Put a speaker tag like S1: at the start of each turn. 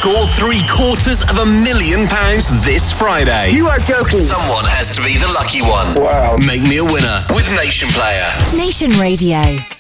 S1: score £750,000 this Friday.
S2: You are joking.
S1: Someone has to be the lucky one.
S2: Wow.
S1: Make me a winner with Nation Player.
S3: Nation Radio.